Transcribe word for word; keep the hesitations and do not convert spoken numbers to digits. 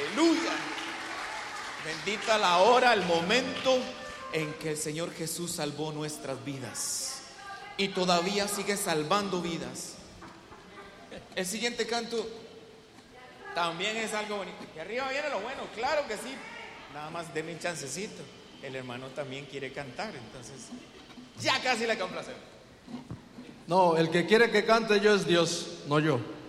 Aleluya. Bendita la hora, el momento en que el Señor Jesús salvó nuestras vidas y todavía sigue salvando vidas. El siguiente canto también es algo bonito. Y arriba viene lo bueno, claro que sí. Nada más denme un chancecito. El hermano también quiere cantar, entonces ya casi le complacemos. No, el que quiere que cante yo es Dios, no yo.